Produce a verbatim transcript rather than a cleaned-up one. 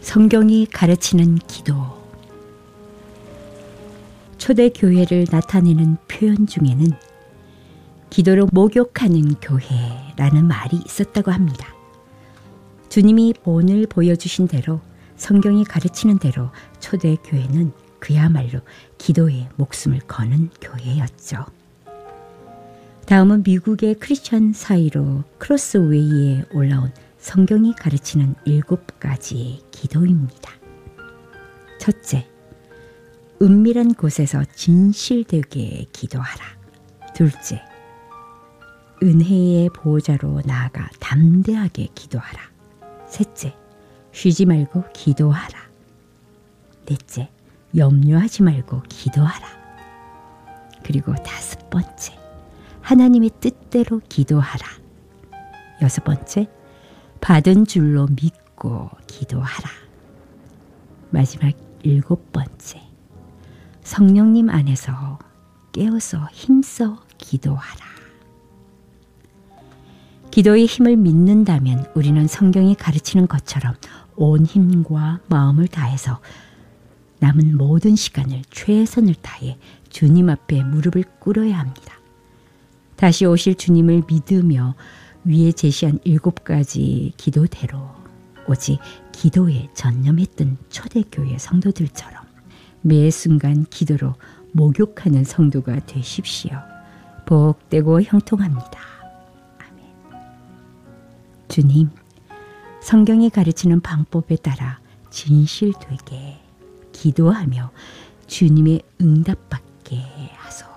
성경이 가르치는 기도. 초대교회를 나타내는 표현 중에는 기도로 목욕하는 교회라는 말이 있었다고 합니다. 주님이 본을 보여주신 대로 성경이 가르치는 대로 초대교회는 그야말로 기도에 목숨을 거는 교회였죠. 다음은 미국의 크리스천 사이로 크로스웨이에 올라온 성경이 가르치는 일곱 가지 기도입니다. 첫째, 은밀한 곳에서 진실되게 기도하라. 둘째, 은혜의 보호자로 나아가 담대하게 기도하라. 셋째, 쉬지 말고 기도하라. 넷째, 염려하지 말고 기도하라. 그리고 다섯 번째, 하나님의 뜻대로 기도하라. 여섯 번째, 받은 줄로 믿고 기도하라. 마지막 일곱 번째, 성령님 안에서 깨어서 힘써 기도하라. 기도의 힘을 믿는다면 우리는 성경이 가르치는 것처럼 온 힘과 마음을 다해서 남은 모든 시간을 최선을 다해 주님 앞에 무릎을 꿇어야 합니다. 다시 오실 주님을 믿으며 위에 제시한 일곱 가지 기도대로 오직 기도에 전념했던 초대교회 성도들처럼 매 순간 기도로 목욕하는 성도가 되십시오. 복되고 형통합니다. 아멘. 주님, 성경이 가르치는 방법에 따라 진실되게 기도하며 주님의 응답받게 하소서.